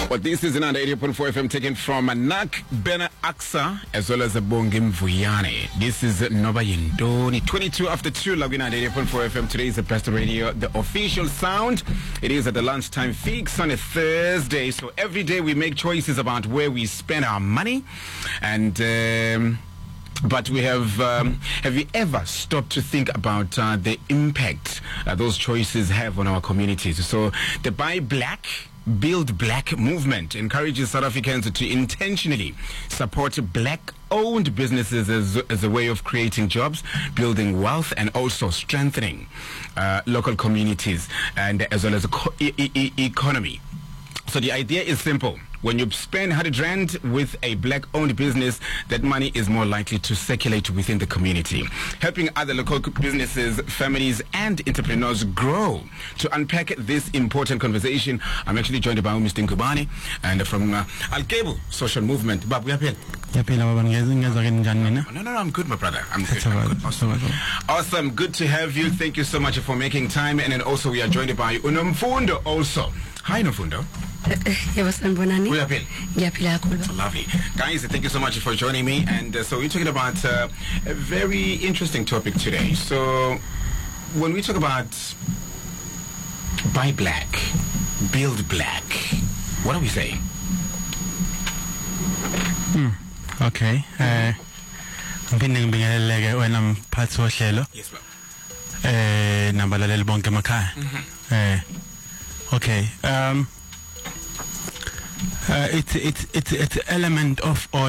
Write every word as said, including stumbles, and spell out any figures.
Well, this is another eighty point four F M taken from Nak Bena Aksa as well as Bongim Vuyane. This is Nova Yindoni. twenty-two after two, Laguna eighty point four F M. Today is the Pastor Radio, the official sound. It is at the lunchtime fix on a Thursday. So every day we make choices about where we spend our money. And... Um, But we have, um, have you ever stopped to think about uh, the impact uh, those choices have on our communities? So the Buy Black, Build Black movement encourages South Africans to intentionally support black-owned businesses as, as a way of creating jobs, building wealth, and also strengthening uh, local communities and as well as the co- e- e- economy. So the idea is simple. When you spend one hundred rand with a black-owned business, that money is more likely to circulate within the community, helping other local businesses, families, and entrepreneurs grow. To unpack this important conversation, I'm actually joined by Mister Nkubani and from uh, Al-Cable Social Movement. Bab, no, no, no, I'm good, my brother. I'm good. I'm good. Awesome. Awesome. Good to have you. Thank you so much for making time. And then also we are joined by Unomfundo also. Hi, Unomfundo. Lovely. Guys, thank you so much for joining me. And uh, so we're talking about uh, a very interesting topic today. So when we talk about Buy Black, Build Black, what are we saying? Hmm. Okay. Uh, yes, ma'am. Uh, okay. Um, uh, it's it's it's it's element of